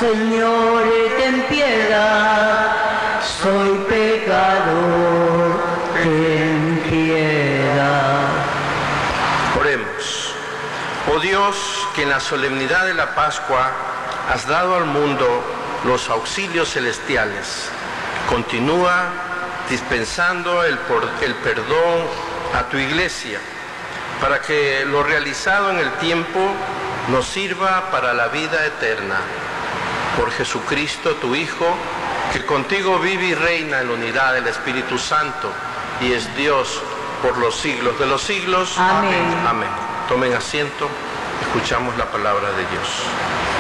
Señor, ten piedad, soy pecador, ten piedad. Oremos. Oh Dios, que en la solemnidad de la Pascua has dado al mundo los auxilios celestiales, continúa dispensando el perdón a tu Iglesia, para que lo realizado en el tiempo nos sirva para la vida eterna. Por Jesucristo, tu Hijo, que contigo vive y reina en la unidad del Espíritu Santo, y es Dios por los siglos de los siglos. Amén. Amén. Tomen asiento, escuchamos la palabra de Dios.